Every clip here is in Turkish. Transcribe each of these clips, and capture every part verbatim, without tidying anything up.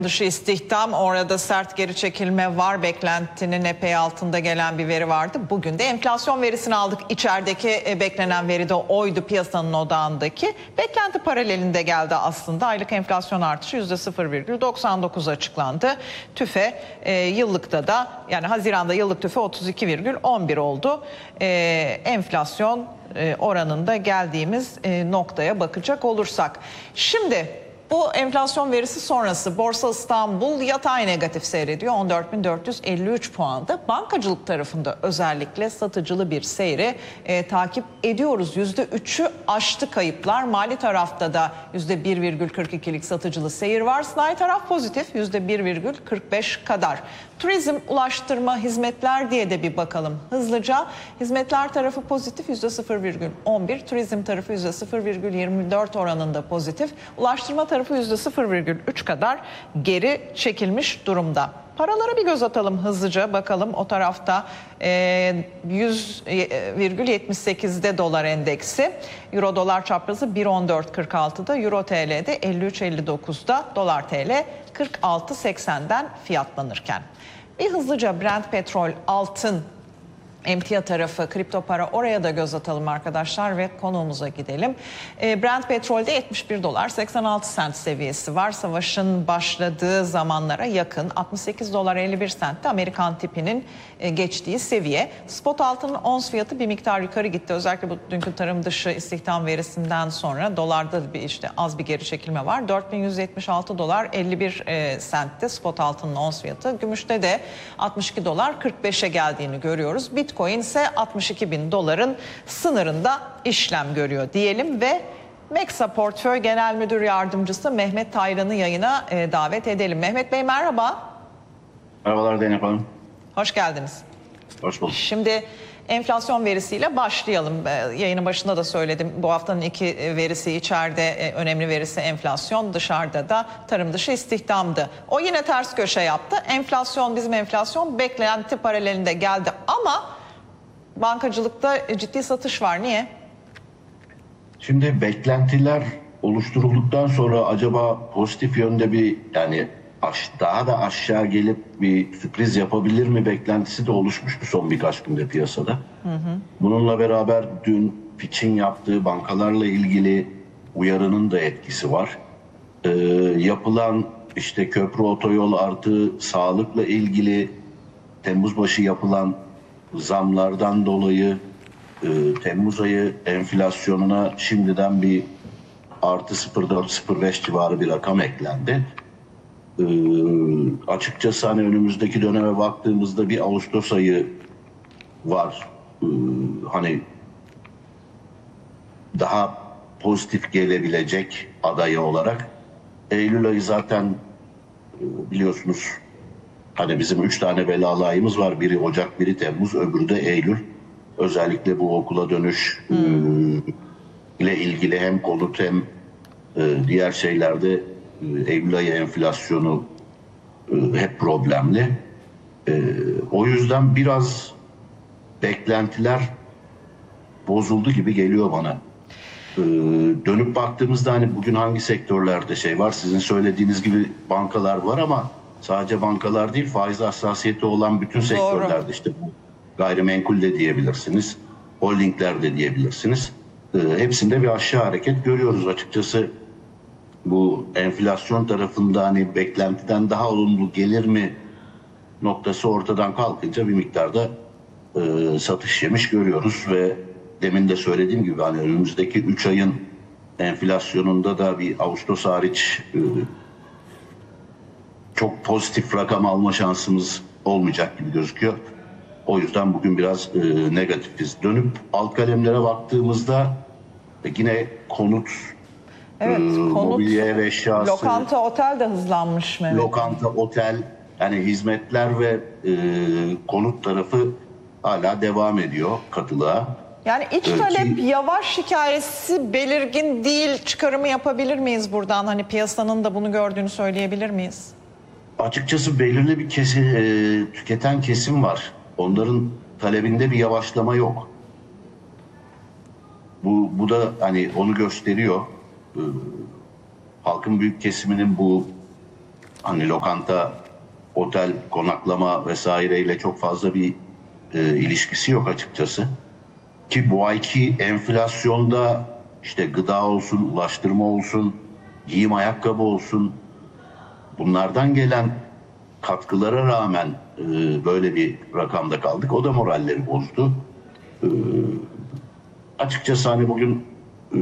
Dışı istihdam, orada sert geri çekilme var. Beklentinin epey altında gelen bir veri vardı. Bugün de enflasyon verisini aldık. İçerideki beklenen veri de oydu, piyasanın odağındaki. Beklenti paralelinde geldi aslında. Aylık enflasyon artışı yüzde sıfır virgül doksan dokuz açıklandı. TÜFE e, yıllıkta da, yani Haziran'da yıllık TÜFE otuz iki virgül on bir oldu. E, enflasyon e, oranında geldiğimiz e, noktaya bakacak olursak. Şimdi bu enflasyon verisi sonrası Borsa İstanbul yatay negatif seyrediyor. on dört bin dört yüz elli üç puanda. Bankacılık tarafında özellikle satıcılı bir seyri e, takip ediyoruz. yüzde üçü aştı kayıplar. Mali tarafta da yüzde bir virgül kırk ikilik satıcılı seyir var. Sanayi taraf pozitif, yüzde bir virgül kırk beş kadar. Turizm, ulaştırma, hizmetler diye de bir bakalım hızlıca. Hizmetler tarafı pozitif, yüzde sıfır virgül on bir. Turizm tarafı yüzde sıfır virgül yirmi dört oranında pozitif. Ulaştırma tarafı yüzde sıfır virgül üç kadar geri çekilmiş durumda. Paralara bir göz atalım hızlıca, bakalım o tarafta e, yüz virgül yetmiş sekizde dolar endeksi. Euro dolar çaprazı bir on dört kırk altıda, Euro T L'de elli üç elli dokuzda, dolar T L kırk altı seksenden fiyatlanırken. Bir hızlıca Brent petrol, altın, emtia tarafı, kripto para, oraya da göz atalım arkadaşlar ve konuğumuza gidelim. E, Brent petrolde yetmiş bir dolar seksen altı sent seviyesi var. Savaşın başladığı zamanlara yakın. altmış sekiz dolar elli bir sentte Amerikan tipinin e, geçtiği seviye. Spot altının ons fiyatı bir miktar yukarı gitti. Özellikle bu dünkü tarım dışı istihdam verisinden sonra dolarda bir işte az bir geri çekilme var. dört bin yüz yetmiş altı dolar elli bir e, sentte spot altının ons fiyatı. Gümüşte de altmış iki dolar kırk beşe geldiğini görüyoruz. Bitcoin ise altmış iki bin doların sınırında işlem görüyor diyelim ve Meksa Portföy Genel Müdür Yardımcısı Mehmet Taylan'ı yayına e, davet edelim. Mehmet Bey merhaba. Merhabalar Zeynep Hanım. Hoş geldiniz. Hoş bulduk. Şimdi enflasyon verisiyle başlayalım. Yayının başında da söyledim. Bu haftanın iki verisi içeride önemli verisi enflasyon, dışarıda da tarım dışı istihdamdı. O yine ters köşe yaptı. Enflasyon, bizim enflasyon beklenti paralelinde geldi ama bankacılıkta ciddi satış var. Niye? Şimdi beklentiler oluşturulduktan sonra acaba pozitif yönde bir, yani aş, daha da aşağı gelip bir sürpriz yapabilir mi beklentisi de oluşmuştu son birkaç günde piyasada. Hı hı. Bununla beraber dün Fitch'in yaptığı bankalarla ilgili uyarının da etkisi var. Ee, yapılan işte köprü, otoyol artı sağlıkla ilgili Temmuz başı yapılan zamlardan dolayı e, Temmuz ayı enflasyonuna şimdiden bir artı sıfır virgül dört sıfır beş civarı bir rakam eklendi. E, açıkçası hani önümüzdeki döneme baktığımızda bir Ağustos ayı var. E, hani daha pozitif gelebilecek adayı olarak. Eylül ayı zaten e, biliyorsunuz, hani bizim üç tane belalı ayımız var. Biri Ocak, biri Temmuz, öbürü de Eylül. Özellikle bu okula dönüş hmm. e, ile ilgili hem konut hem e, diğer şeylerde e, Eylül ayı enflasyonu e, hep problemli. E, o yüzden biraz beklentiler bozuldu gibi geliyor bana. E, dönüp baktığımızda hani bugün hangi sektörlerde şey var? Sizin söylediğiniz gibi bankalar var ama sadece bankalar değil, faiz hassasiyeti olan bütün sektörlerde, Doğru. işte bu gayrimenkul de diyebilirsiniz, holdingler de diyebilirsiniz. E, hepsinde bir aşağı hareket görüyoruz açıkçası. Bu enflasyon tarafında hani beklentiden daha olumlu gelir mi noktası ortadan kalkınca bir miktarda e, satış yemiş görüyoruz ve demin de söylediğim gibi hani önümüzdeki üç ayın enflasyonunda da bir Ağustos hariç e, çok pozitif rakam alma şansımız olmayacak gibi gözüküyor. O yüzden bugün biraz e, negatifiz. Dönüp alt kalemlere baktığımızda e, yine konut, evet, e, konut, mobilya ev eşyası, lokanta, otel de hızlanmış mı? Lokanta, otel, yani hizmetler ve e, konut tarafı hala devam ediyor katılığa. Yani iç talep ki, yavaş hikayesi belirgin değil, çıkarımı yapabilir miyiz buradan? Hani piyasanın da bunu gördüğünü söyleyebilir miyiz? Açıkçası belirli bir kesim, e, tüketen kesim var. Onların talebinde bir yavaşlama yok. Bu, bu da hani onu gösteriyor. E, halkın büyük kesiminin bu hani lokanta, otel, konaklama vesaireyle çok fazla bir e, ilişkisi yok açıkçası. Ki bu ayki enflasyonda işte gıda olsun, ulaştırma olsun, giyim ayakkabı olsun, bunlardan gelen katkılara rağmen e, böyle bir rakamda kaldık. O da moralleri bozdu. E, açıkçası hani bugün e,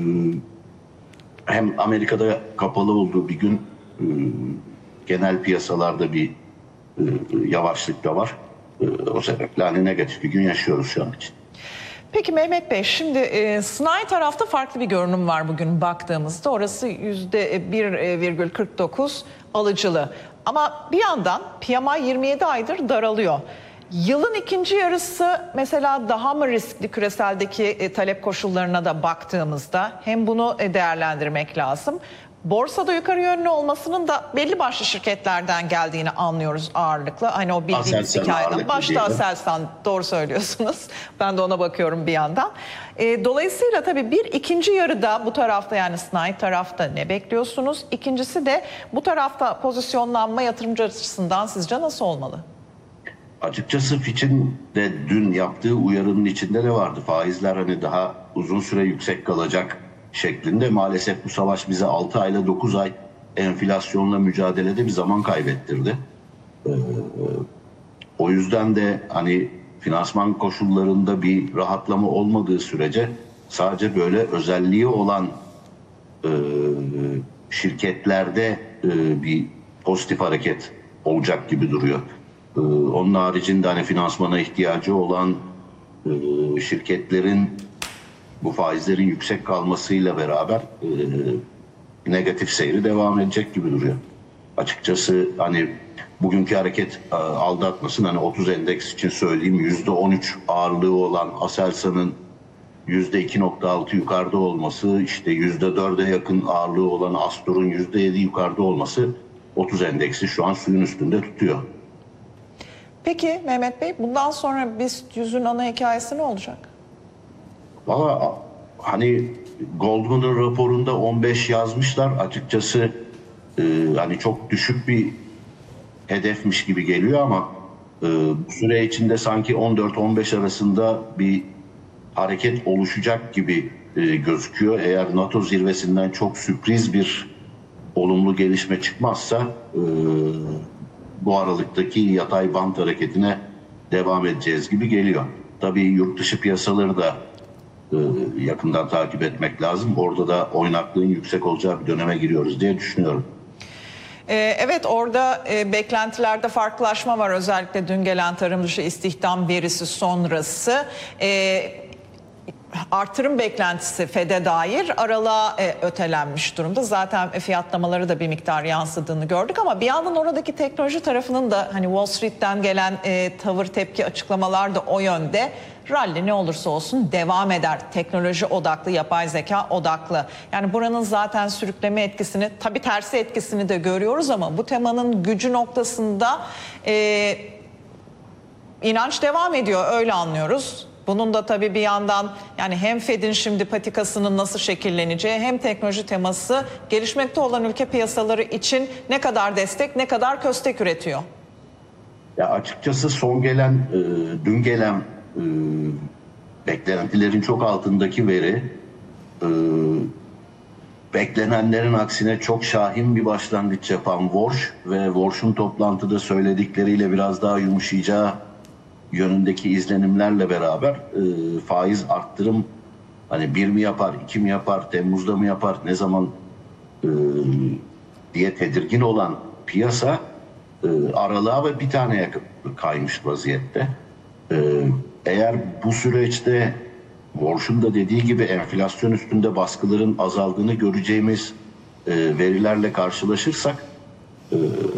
hem Amerika'da kapalı olduğu bir gün, e, genel piyasalarda bir e, yavaşlık da var. E, o sebeple hani negatif bir gün yaşıyoruz şu an için. Peki Mehmet Bey, şimdi e, sanayi tarafta farklı bir görünüm var bugün baktığımızda. Orası yüzde bir virgül kırk dokuz alıcılı. Ama bir yandan P M I yirmi yedi aydır daralıyor. Yılın ikinci yarısı mesela daha mı riskli küreseldeki e, talep koşullarına da baktığımızda hem bunu e, değerlendirmek lazım. Borsada yukarı yönlü olmasının da belli başlı şirketlerden geldiğini anlıyoruz ağırlıkla. Hani o bildiğimiz Aselsan hikayeden. ağırlıklı Başta değil mi? Aselsan, doğru söylüyorsunuz. Ben de ona bakıyorum bir yandan. E, dolayısıyla tabii bir ikinci yarıda bu tarafta, yani sanayi tarafta ne bekliyorsunuz? İkincisi de bu tarafta pozisyonlanma yatırımcı açısından sizce nasıl olmalı? Açıkçası Fitch'in de dün yaptığı uyarının içinde de vardı. Faizler hani daha uzun süre yüksek kalacak şeklinde. Maalesef bu savaş bize altı ayla dokuz ay enflasyonla mücadelede bir zaman kaybettirdi. Ee, o yüzden de hani finansman koşullarında bir rahatlama olmadığı sürece sadece böyle özelliği olan e, şirketlerde e, bir pozitif hareket olacak gibi duruyor. Ee, onun haricinde hani finansmana ihtiyacı olan e, şirketlerin bu faizlerin yüksek kalmasıyla beraber e, negatif seyri devam edecek gibi duruyor. Açıkçası hani bugünkü hareket e, aldatmasın. Hani otuz endeks için söyleyeyim, yüzde on üç ağırlığı olan Aselsan'ın yüzde iki nokta altı yukarıda olması, işte yüzde dörde yakın ağırlığı olan Astor'un yüzde yedi yukarıda olması otuz endeksi şu an suyun üstünde tutuyor. Peki Mehmet Bey, bundan sonra BIST yüzün ana hikayesi ne olacak? Valla hani Goldman'ın raporunda on beş yazmışlar. Açıkçası e, hani çok düşük bir hedefmiş gibi geliyor ama e, bu süre içinde sanki on dört on beş arasında bir hareket oluşacak gibi e, gözüküyor. Eğer NATO zirvesinden çok sürpriz bir olumlu gelişme çıkmazsa e, bu aralıktaki yatay bant hareketine devam edeceğiz gibi geliyor. Tabii yurt dışı piyasaları da e, yakından takip etmek lazım. Orada da oynaklığın yüksek olacağı bir döneme giriyoruz diye düşünüyorum. Evet, orada beklentilerde farklılaşma var. Özellikle dün gelen tarım dışı istihdam verisi sonrası artırım beklentisi Fed'e dair aralığa ötelenmiş durumda. Zaten fiyatlamaları da bir miktar yansıdığını gördük ama bir yandan oradaki teknoloji tarafının da hani Wall Street'ten gelen tavır, tepki, açıklamalar da o yönde. Rally ne olursa olsun devam eder. Teknoloji odaklı, yapay zeka odaklı. Yani buranın zaten sürükleme etkisini, tabii tersi etkisini de görüyoruz ama bu temanın gücü noktasında e, inanç devam ediyor, öyle anlıyoruz. Bunun da tabii bir yandan yani hem Fed'in şimdi patikasının nasıl şekilleneceği hem teknoloji teması gelişmekte olan ülke piyasaları için ne kadar destek, ne kadar köstek üretiyor? Ya açıkçası son gelen, e, dün gelen e, beklentilerin çok altındaki veri e, beklenenlerin aksine çok şahin bir başlangıç yapan Warsh ve Warsh'un toplantıda söyledikleriyle biraz daha yumuşayacağı yönündeki izlenimlerle beraber e, faiz arttırım hani bir mi yapar, iki mi yapar, Temmuz'da mı yapar, ne zaman e, diye tedirgin olan piyasa e, aralığa ve bir taneye kaymış vaziyette. E, eğer bu süreçte Warsh'un da dediği gibi enflasyon üstünde baskıların azaldığını göreceğimiz e, verilerle karşılaşırsak e,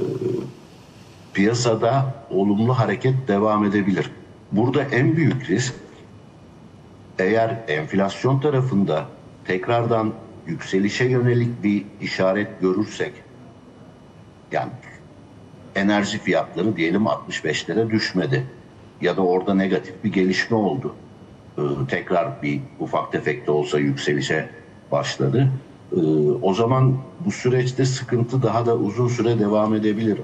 piyasada olumlu hareket devam edebilir. Burada en büyük risk, eğer enflasyon tarafında tekrardan yükselişe yönelik bir işaret görürsek, yani enerji fiyatları diyelim altmış beşlere düşmedi ya da orada negatif bir gelişme oldu. Ee, tekrar bir ufak tefek de olsa yükselişe başladı. Ee, o zaman bu süreçte sıkıntı daha da uzun süre devam edebilir.